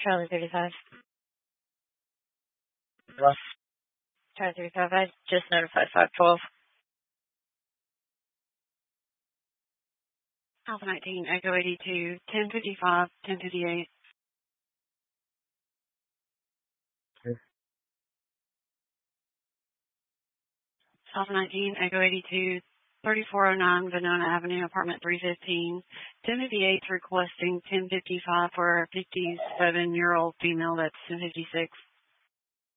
Charlie 35. Hello? Charlie 35, I just notified 512. Alpha 19, Echo 82, 1055, 1058. Alpha 19, Echo 82, 3409 Venona Avenue, apartment 315. 1058 requesting 1055 for a 57-year-old female that's 1056.